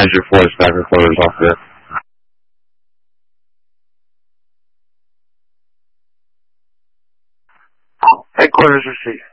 Azure Force back recorders off there. Headquarters received.